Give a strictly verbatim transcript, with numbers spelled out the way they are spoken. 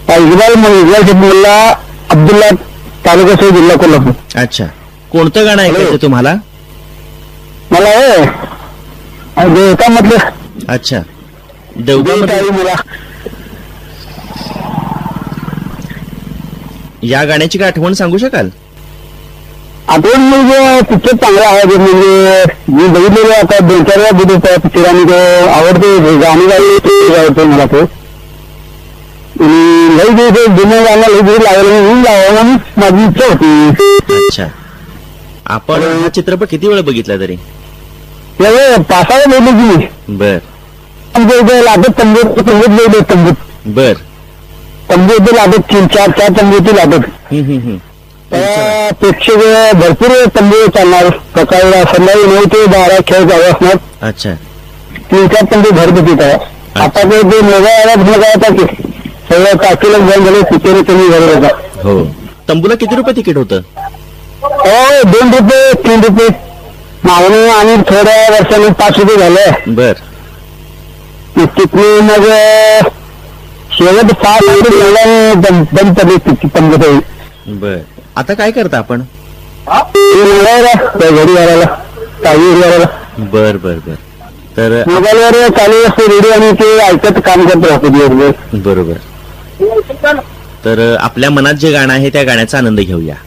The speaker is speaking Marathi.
इक्बाल इक्बाल मुल्ला अब्दुल्ला, तालुका सो, जिल्हा कोल्हापूर. अच्छा, कोणतं गाणं ऐकायचं तुम्हाला? मला हे देवता मधलं. अच्छा, देवता मला या गाण्याची काय आठवण सांगू शकाल? आठवण म्हणजे पिक्चर चांगला आहे, म्हणजे मी बघितलेलं आता दोन चार वेळा बघितलं पिक्चर आणि तो आवडते, गाणी गाणी आवडते मला तो. लई दिवस जुन्या गाणं लई दिवस लागलं म्हणून लावा म्हणून माझी इच्छा होती. अच्छा, आपण हा चित्रपट किती वेळा बघितला तरी? पासाला बोलले की बर आमच्या इथे लागत तंबूत तंबूत गेले तंबूत बर तंबू इथे लागत तीन चार चार तंबू इथे लागत. प्रेक्षक भरपूर तंबू चालणार, सकाळी संध्याकाळी नऊ ते बारा खेळ चालू असणार. अच्छा, तीन चार तंबू भरत होती. आता ते मोबाईल बघा आता की सगळं काकीला बंद झालं, पिक्चर कमी भरत होता. हो, तंबूला किती रुपये तिकीट होतं? हो, दोन रुपये तीन रुपये मागणी आणि थोड्या वर्षांनी पाच रुपये झाले. बर, तिथली मग शेवट पाच रुपये बंद पडली तंबू. बर, आता काय करता आपण? घरी घराला काही घराला. बर बर बर, तर मोबाईलवर चालू असते रेडिओ आणि ते ऐकत काम करत राहतो दिवसभर. बरोबर, तर आपल्या मनात जे गाणं आहे त्या गाण्याचा आनंद घेऊया.